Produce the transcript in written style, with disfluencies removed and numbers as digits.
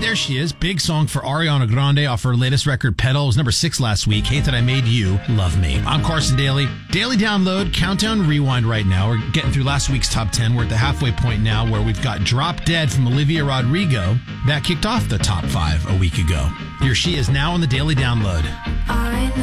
there she is. Big song for Ariana Grande off her latest record, Pedal. It was number 6 last week. Hate That I Made You, Love Me. I'm Carson Daly. Daily download, countdown, rewind right now. We're getting through last week's top 10. We're at the halfway point now where we've got Drop Dead from Olivia Rodrigo. That kicked off the top 5 a week ago. Here she is now on the Daily Download.